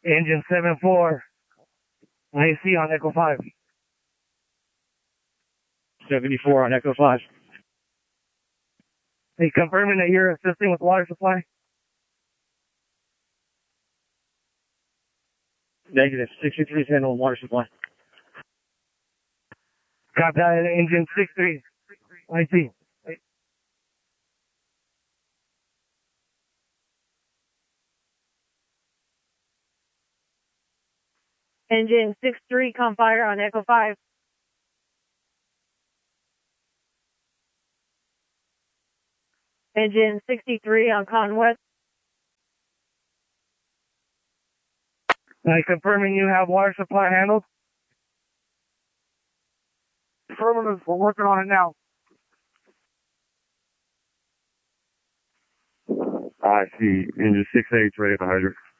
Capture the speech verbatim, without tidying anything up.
Engine seven four. I C on Echo five. seventy-four on Echo five. Hey, confirming that you're assisting with water supply? Negative. sixty-three is handling water supply. Got that, engine six three. I C. Engine six three, come fire on Echo five. Engine sixty-three on Con West. I confirming you have water supply handled? Affirmative, we're working on it now. I see. Engine six eight's ready at the hydrant.